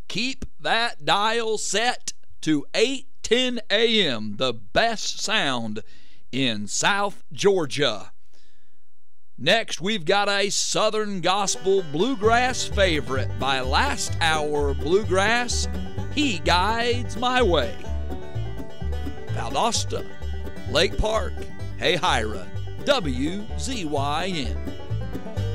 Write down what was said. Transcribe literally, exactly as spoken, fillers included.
Keep that dial set to eight ten a m, the best sound in South Georgia. Next, we've got a Southern Gospel Bluegrass favorite by Last Hour Bluegrass, He Guides My Way. Valdosta, Lake Park, Hayhira, W Z Y N.